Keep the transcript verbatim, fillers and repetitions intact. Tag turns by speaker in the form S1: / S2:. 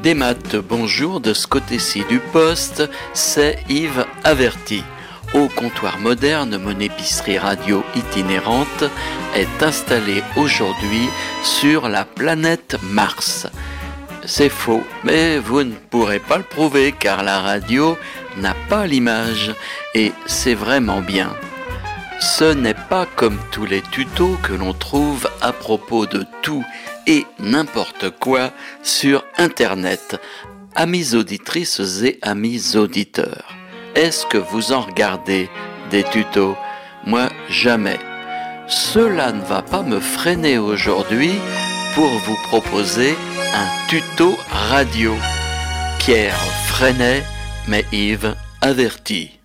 S1: Des maths, bonjour, de ce côté-ci du poste, c'est Yves Averti. Au comptoir moderne, mon épicerie radio itinérante est installée aujourd'hui sur la planète Mars. C'est faux, mais vous ne pourrez pas le prouver car la radio n'a pas l'image et c'est vraiment bien. Ce n'est pas comme tous les tutos que l'on trouve à propos de tout et n'importe quoi sur Internet. Amis auditrices et amis auditeurs, est-ce que vous en regardez des tutos ? Moi, jamais. Cela ne va pas me freiner aujourd'hui pour vous proposer un tuto radio. Pierre freinait, mais Yves avertit.